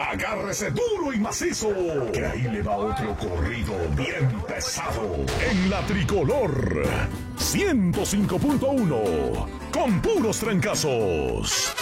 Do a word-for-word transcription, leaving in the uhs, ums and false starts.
Agárrese duro y macizo, que ahí le va otro corrido bien pesado. En la Tricolor ciento cinco punto uno, con puros trancazos.